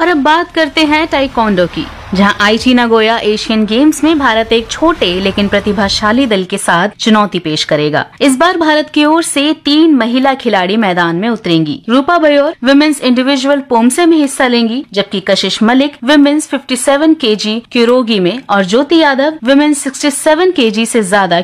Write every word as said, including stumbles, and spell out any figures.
और अब बात करते हैं ताइक्वांडो की, जहां आईची नागोया एशियन गेम्स में भारत एक छोटे लेकिन प्रतिभाशाली दल के साथ चुनौती पेश करेगा। इस बार भारत की ओर से तीन महिला खिलाड़ी मैदान में उतरेंगी। रूपा बयोर विमेंस इंडिविजुअल पोमसे में हिस्सा लेंगी, जबकि कशिश मलिक विमेंस सत्तावन केजी क्यूरोगी में और ज्योति यादव विमेंस सड़सठ केजी से ज्यादा